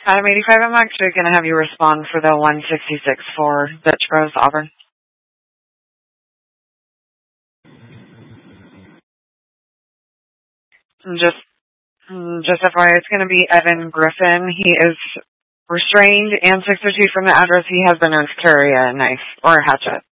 Adam 85, I'm actually going to have you respond for the 166 for Dutch Bros, Auburn. Just FYI, it's going to be Evan Griffin. He is restrained and 6 feet from the address. He has been known to carry a knife or a hatchet.